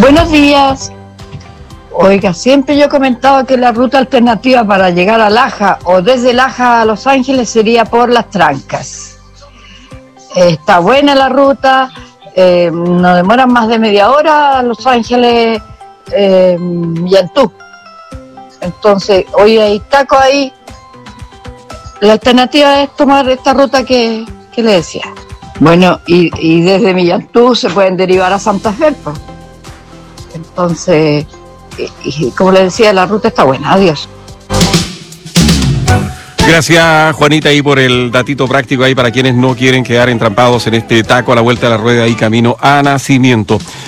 Buenos días. Oiga, siempre yo he comentado que la ruta alternativa para llegar a Laja o desde Laja a Los Ángeles sería por Las Trancas. Está buena la ruta, no demoran más de media hora a Los Ángeles, Millantú. Entonces, hoy hay taco ahí. La alternativa es tomar esta ruta que le decía. Bueno, y desde Millantú se pueden derivar a Santa Fe, pues. Entonces, y como le decía, la ruta está buena. Adiós. Gracias, Juanita, ahí por el datito práctico ahí para quienes no quieren quedar entrampados en este taco a la vuelta de la rueda y camino a Nacimiento.